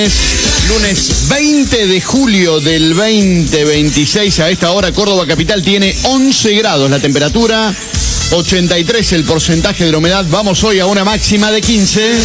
Lunes 20 de julio del 2026. A esta hora Córdoba capital tiene 11 grados la temperatura, 83 el porcentaje de la humedad. Vamos hoy a una máxima de 15.